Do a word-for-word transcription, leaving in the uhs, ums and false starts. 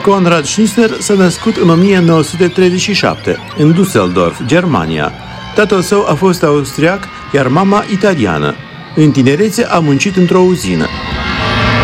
Konrad Schnitzler s-a născut în o mie nouă sute treizeci și șapte, în Düsseldorf, Germania. Tatăl său a fost austriac, iar mama italiană. În tinerețe a muncit într-o uzină.